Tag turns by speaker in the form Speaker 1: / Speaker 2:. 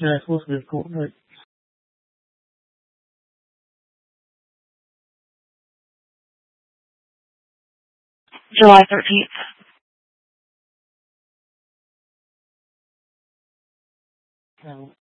Speaker 1: Yeah, it's supposed to be a court date.
Speaker 2: July 13th.
Speaker 1: And